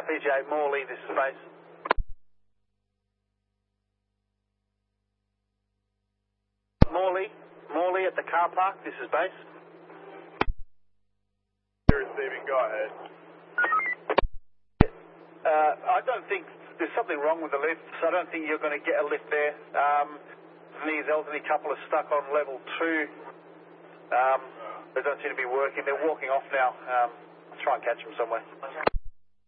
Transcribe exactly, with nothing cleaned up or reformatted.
R P G eight Morley, this is base. Morley, Morley at the car park, this is base. You're receiving, go ahead. Uh, I don't think, there's something wrong with the lift, so I don't think you're going to get a lift there. Um, these elderly couple are stuck on level two. Um, they don't seem to be working, they're walking off now. Um, I'll try and catch them somewhere.